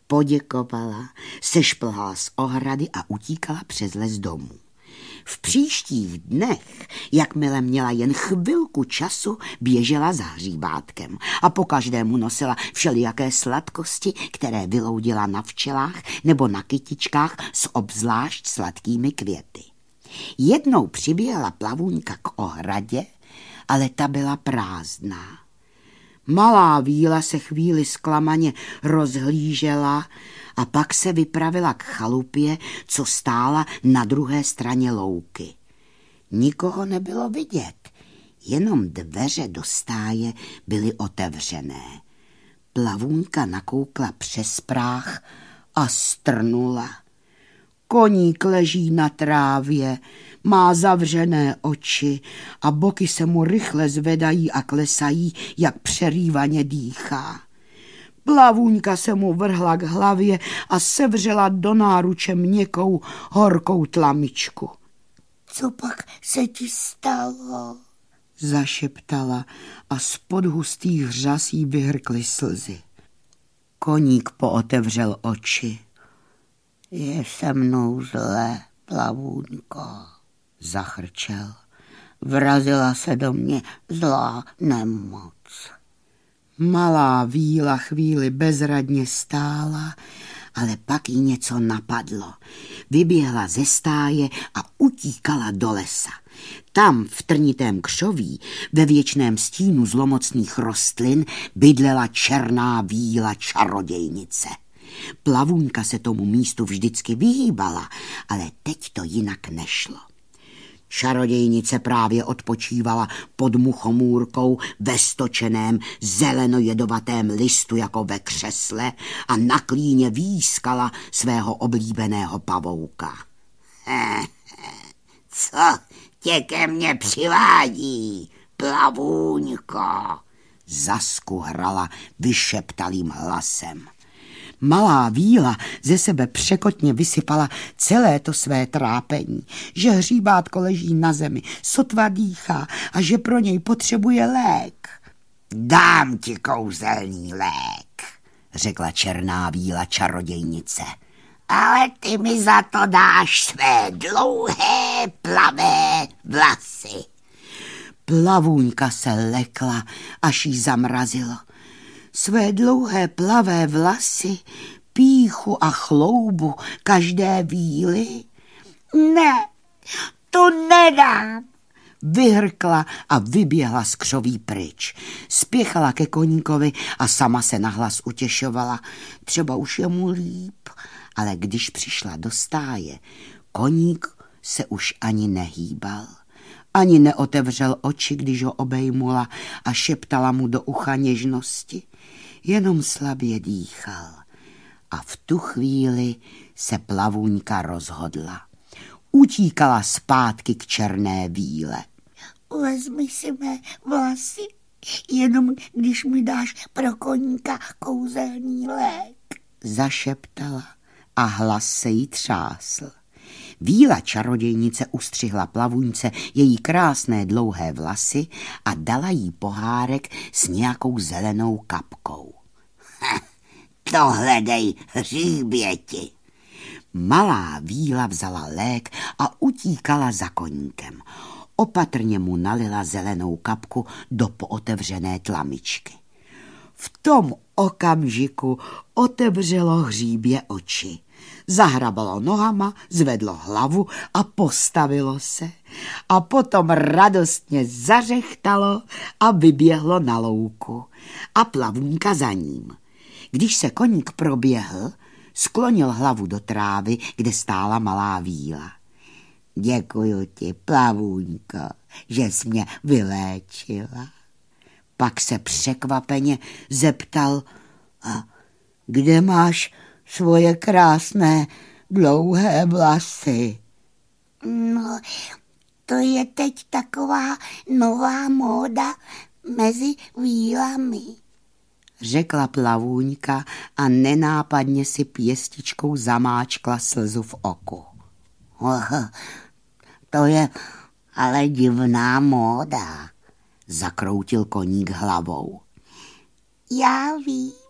Poděkovala, sešplhala z ohrady a utíkala přes les domů. V příštích dnech, jakmile měla jen chvilku času, běžela za hříbátkem a pokaždé mu nosila všelijaké sladkosti, které vyloudila na včelách nebo na kytičkách s obzvlášť sladkými květy. Jednou přiběhla Plavůňka k ohradě, ale ta byla prázdná. Malá Víla se chvíli zklamaně rozhlížela a pak se vypravila k chalupě, co stála na druhé straně louky. Nikoho nebylo vidět, jenom dveře do stáje byly otevřené. Plavůňka nakoukla přes práh a strnula. Koník leží na trávě, má zavřené oči a boky se mu rychle zvedají a klesají, jak přerývaně dýchá. Plavůňka se mu vrhla k hlavě a sevřela do náruče měkkou, horkou tlamičku. Co pak se ti stalo? Zašeptala a spod hustých řas jí vyhrkly slzy. Koník pootevřel oči. Je se mnou zlé, Plavůňko, zachrčel. Vrazila se do mě zlá nemoc. Malá Víla chvíli bezradně stála, ale pak jí něco napadlo. Vyběhla ze stáje a utíkala do lesa. Tam v trnitém křoví, ve věčném stínu zlomocných rostlin, bydlela černá Víla čarodějnice. Plavůňka se tomu místu vždycky vyhýbala, ale teď to jinak nešlo. Čarodějnice právě odpočívala pod muchomůrkou ve stočeném zelenojedovatém listu jako ve křesle a na klíně výskala svého oblíbeného pavouka. Co tě ke mně přivádí, Plavůňko? Zaskuhrala vyšeptalým hlasem. Malá Víla ze sebe překotně vysypala celé to své trápení, že hříbátko leží na zemi, sotva dýchá a že pro něj potřebuje lék. Dám ti kouzelný lék, řekla černá Víla čarodějnice. Ale ty mi za to dáš své dlouhé plavé vlasy. Plavůňka se lekla, až jí zamrazilo. Své dlouhé plavé vlasy, pýchu a chloubu každé Víly? Ne, to nedám, vyhrkla a vyběhla z křoví pryč. Spěchala ke koníkovi a sama se nahlas utěšovala. Třeba už je mu líp, ale když přišla do stáje, koník se už ani nehýbal. Ani neotevřel oči, když ho obejmula a šeptala mu do ucha něžnosti. Jenom slabě dýchal. A v tu chvíli se Plavůňka rozhodla. Utíkala zpátky k černé Víle. Vezmi si mé vlasy, jenom když mi dáš pro koníka kouzelný lék, zašeptala a hlas se jí třásl. Víla čarodějnice ustřihla Plavůňce její krásné dlouhé vlasy a dala jí pohárek s nějakou zelenou kapkou. To hledej, hříběti. Malá Víla vzala lék a utíkala za koníkem. Opatrně mu nalila zelenou kapku do pootevřené tlamičky. V tom okamžiku otevřelo hříbě oči. Zahrabalo nohama, zvedlo hlavu a postavilo se. A potom radostně zařechtalo a vyběhlo na louku. A Plavůňka za ním. Když se koník proběhl, sklonil hlavu do trávy, kde stála malá Víla. Děkuju ti, Plavůňko, že jsi mě vyléčila. Pak se překvapeně zeptal, a kde máš svoje krásné dlouhé vlasy? No, to je teď taková nová móda mezi vílami, řekla Plavůňka a nenápadně si pěstičkou zamáčkla slzu v oku. To je ale divná móda, zakroutil koník hlavou. Já vím,